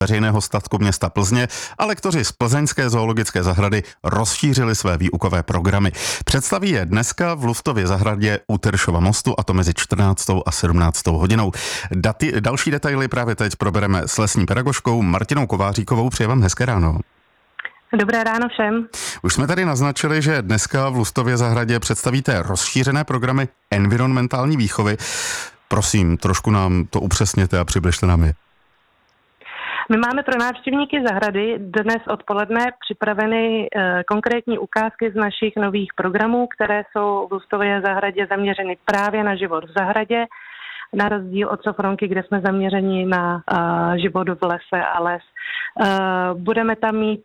veřejného statku města Plzně a lektoři z Plzeňské zoologické zahrady rozšířili své výukové programy. Představí je dneska v Luftově zahradě u Teršova mostu, a to mezi 14. a 17. hodinou. Další detaily právě teď probereme s lesní pedagožkou Martinou Kováříkovou. Přeji vám hezké ráno. Dobré ráno všem. Už jsme tady naznačili, že dneska v Luftově zahradě představíte rozšířené programy environmentální výchovy. Prosím, trošku nám to upřesněte a přibližte nám je. My máme pro návštěvníky zahrady dnes odpoledne připraveny konkrétní ukázky z našich nových programů, které jsou v Luftově zahradě zaměřeny právě na život v zahradě, na rozdíl od Sofronky, kde jsme zaměřeni na život v lese a les. Budeme tam mít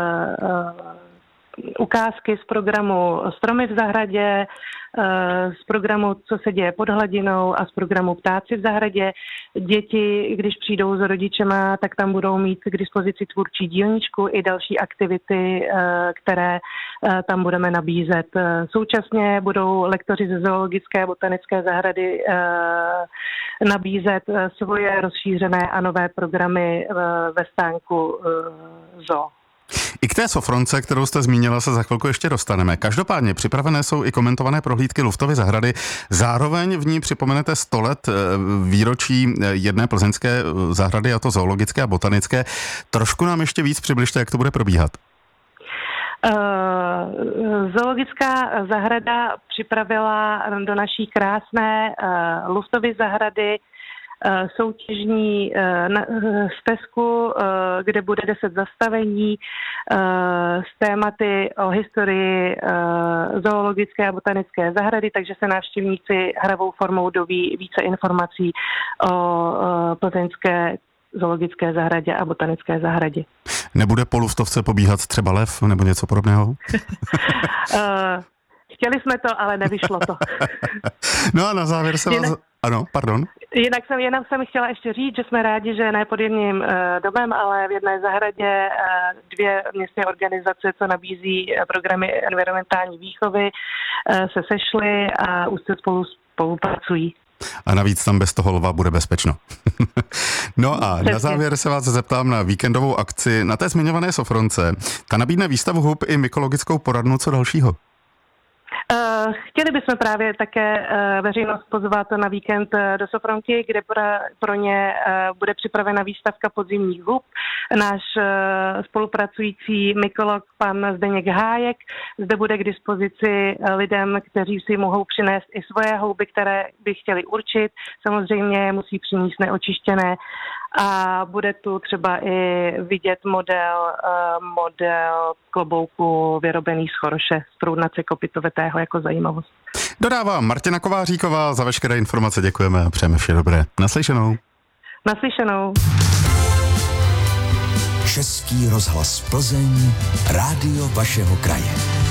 ukázky z programu Stromy v zahradě, z programu Co se děje pod hladinou a z programu Ptáci v zahradě. Děti, když přijdou s rodičema, tak tam budou mít k dispozici tvůrčí dílničku i další aktivity, které tam budeme nabízet. Současně budou lektoři ze zoologické a botanické zahrady nabízet svoje rozšířené a nové programy ve stánku zoo. I k té Sofronce, kterou jste zmínila, se za chvilku ještě dostaneme. Každopádně připravené jsou i komentované prohlídky Luftovy zahrady. Zároveň v ní připomenete 100 let výročí jedné plzeňské zahrady, a to zoologické a botanické. Trošku nám ještě víc přibližte, jak to bude probíhat. Zoologická zahrada připravila do naší krásné Luftovy zahrady soutěžní stezku, kde bude 10 zastavení s tématy o historii zoologické a botanické zahrady, takže se návštěvníci hravou formou doví více informací o plzeňské zoologické zahradě a botanické zahradě. Nebude po Luftovce pobíhat třeba lev nebo něco podobného? Chtěli jsme to, ale nevyšlo to. No a na závěr se vás... Ano, pardon. Jinak jsem chtěla ještě říct, že jsme rádi, že ne pod jedním domem, ale v jedné zahradě 2 městské organizace, co nabízí programy environmentální výchovy, se sešly a už se spolupracují. A navíc tam bez toho lva bude bezpečno. No a na závěr se vás zeptám na víkendovou akci na té zmiňované Sofronce. Ta nabídne výstavu hub i mykologickou poradnu, co dalšího? Chtěli bychom právě také veřejnost pozvat na víkend do Sofronky, kde pro ně bude připravena výstavka podzimních hub. Náš spolupracující mykolog pan Zdeněk Hájek zde bude k dispozici lidem, kteří si mohou přinést i svoje houby, které by chtěli určit. Samozřejmě musí přinést neočištěné a bude tu třeba i vidět model klobouku vyrobený z choroše z průdnace kopytovetého jako zajímavost. Dodává Martina Kováříková, za veškeré informace děkujeme a přejeme vše dobré. Naslyšenou. Naslyšenou. Český rozhlas Plzeň, rádio vašeho kraje.